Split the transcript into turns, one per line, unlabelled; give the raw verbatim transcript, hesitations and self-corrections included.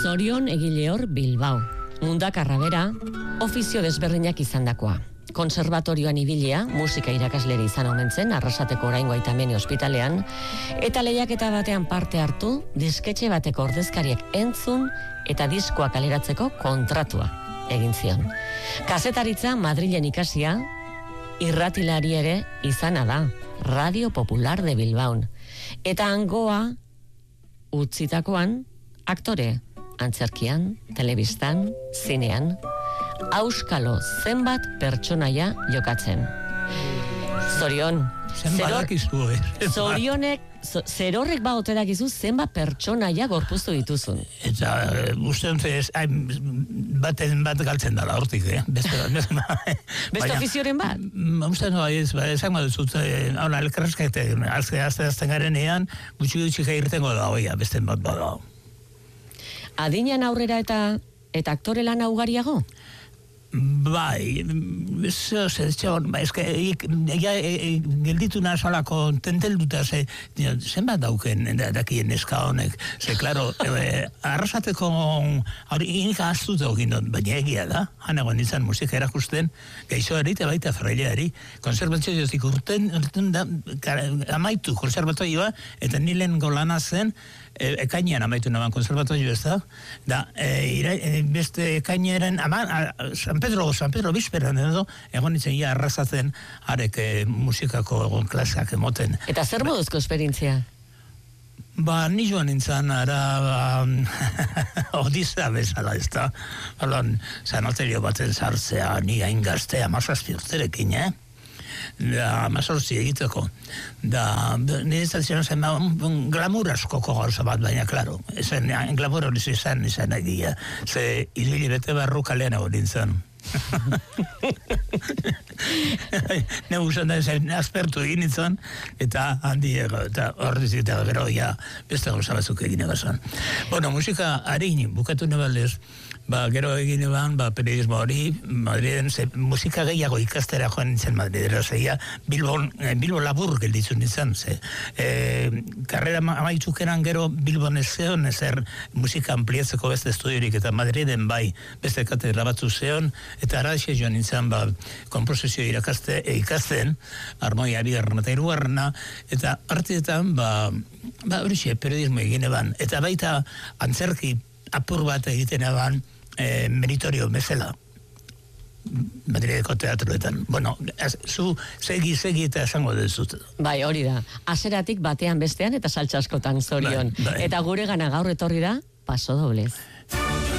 Zorion Egileor Bilbao. Mundakarra bera, ofizio desberdinak izandakoa. Konservatorioan ibilia, musika irakasleri izan omen zen, Arrasateko oraingo Aitamene ospitalean, eta lehiaketa batean parte hartu, disketxe bateko ordezkariek entzun eta diskoa kaleratzeko kontratua egin zion. Kazetaritza Madrilen ikasia, irratilari ere izana da, Radio Popular de Bilbaon. Eta hangoa utzitakoan aktore, antzerkian, telebistan, zinean, auskalo zenbat pertsonaia jokatzen. Zorion, Zorionek, zerorrek ba ote dakizu zenbat pertsonaia gorpuztu dituzun.
Eta uste ez, baten bat galtzen dala hortik, eh? Beste
Beste ofizioren bat?
Uste no, ez, esango duzut, hona, elkarrezkete, azte azten garenean, gutxi gutxi irtengo da, oia, beste bat bada.
Adinean aurrera eta eta aktore lan ugariago?
Bai, eso se txon, ba, eske, ja, gelditu nazalako tentelduta, ze, zenbat dauken dakien eska honek, ze, klaro, e, Arrasateko, hori, inika astuta ogindot, baina egia da, hanago nintzen musika erakusten, gaixo erite baita fraileari, konservatziotik urten, urten da, amaitu konservatorioa, eta nilen golana zen, E, ekainean amaitu naban konservatorio ez da, da, e, ira, e, beste ekainearen, ama, a, San Pedro, San Pedro Bisperan edo, egon nintzen ja arrasatzen arek e, musikako egon klaseak emoten.
Eta zer moduzko esperientzia?
Ba, ni joan nintzen, ara, ba, odizea bezala ez da, balon, sanoterio baten sartzea, ni hain gaztea, mazazpi urterekin, eh? Da, mazortzi egiteko. Da, nire estazion zen, glamour askoko gauza bat, baina, klaro, ezen, glamour hori izan, izan egia, ze idili bete barru kalean egon nintzen. Ne usan da zen, aspertu egin nintzen, eta handi ego, eta horriz eta gero, ja, beste gauza batzuk egin egazan. Bueno, musika harin, bukatu nebaldez, ba, gero egin eban, ba, periodismo hori, Madriden, ze, musika gehiago ikastera joan nintzen Madridera, zeia, Bilbon, eh, Bilbo labur gelditzun nintzen, ze, eh, karrera amaitzukeran gero Bilbon ez zeon, ezer musika ampliatzeko beste estudiorik, eta Madriden bai, beste katedra batzu zeon, eta araxe joan nintzen, ba, komposizio irakaste, e, ikasten, armoiari garrana eta irugarrana, eta artietan, ba, ba, horixe, periodismo egin eban, eta baita antzerki apur bat egiten eban, Eh, meritorio bezala Madrideko teatroetan. Bueno, az, zu segi, segi eta esango dezut.
Bai, hori da. Azeratik batean bestean eta saltsa askotan, Zorion.
Bai, bai.
Eta gure gana gaur etorri da, Paso Doblez.